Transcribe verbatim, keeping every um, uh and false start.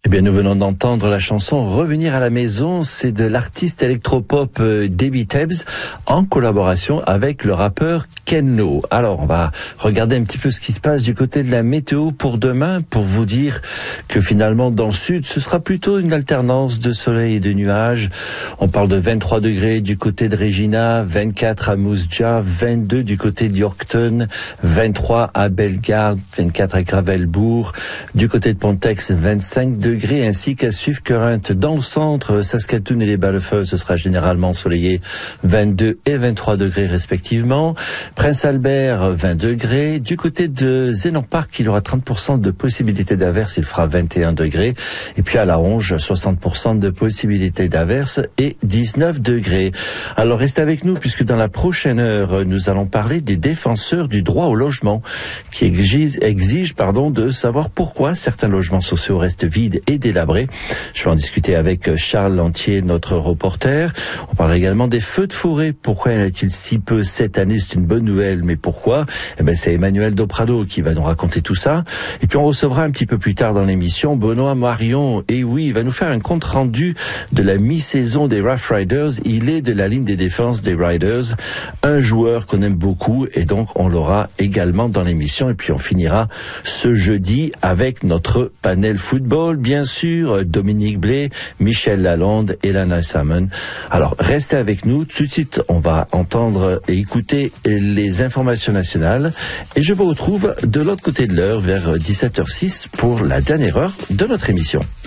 Eh bien, nous venons d'entendre la chanson Revenir à la maison. C'est de l'artiste électropop Debbie Tebbs en collaboration avec le rappeur Ken Lo. Alors, on va regarder un petit peu ce qui se passe du côté de la météo pour demain, pour vous dire que finalement, dans le sud, ce sera plutôt une alternance de soleil et de nuages. On parle de vingt-trois degrés du côté de Regina, vingt-quatre à Moose Jaw, vingt-deux du côté de Yorkton, vingt-trois à Bellegarde, vingt-quatre à Gravelbourg, du côté de Pontex, vingt-cinq degrés, ainsi qu'à Suifkerent. Dans le centre, Saskatoon et les Bellefeuilles, ce sera généralement ensoleillé, vingt-deux et vingt-trois degrés respectivement. Prince Albert, vingt degrés. Du côté de Zénon Park, il y aura trente pour cent de possibilité d'averse, il fera vingt et un degrés. Et puis à La Ronge, soixante pour cent de possibilité d'averse et dix-neuf degrés. Alors restez avec nous, puisque dans la prochaine heure, nous allons parler des défenseurs du droit au logement, qui exigent, exigent pardon, de savoir pourquoi certains logements sociaux restent vides et délabrés. Je vais en discuter avec Charles Lantier, notre reporter. On parle également des feux de forêt. Pourquoi y en a-t-il si peu cette année? C'est une bonne nouvelle, mais pourquoi? Eh ben, c'est Emmanuel Doprado qui va nous raconter tout ça. Et puis on recevra un petit peu plus tard dans l'émission Benoît Marion. Et oui, il va nous faire un compte rendu de la mi-saison des Rough Riders. Il est de la ligne des défenses des Riders, un joueur qu'on aime beaucoup, et donc on l'aura également dans l'émission. Et puis on finira ce jeudi avec notre panel football, bien sûr, Dominique Blais, Michel Lalonde et Lana Salmon. Alors, restez avec nous. Tout de suite, on va entendre et écouter les informations nationales. Et je vous retrouve de l'autre côté de l'heure, vers dix-sept heures six, pour la dernière heure de notre émission.